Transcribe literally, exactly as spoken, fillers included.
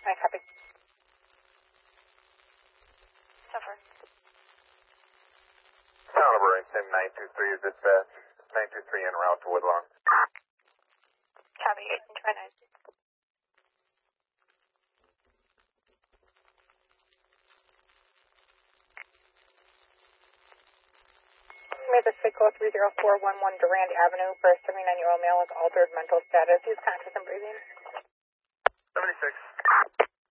I copy. Suffer. Caliber Sim nine two three is dispatch. nine two three en route to Woodlawn. Copy, eight and twenty-nine. Made the Citgo three zero four one one Durand Avenue for a seventy-nine-year-old male with altered mental status. He's conscious and breathing. seventy-six.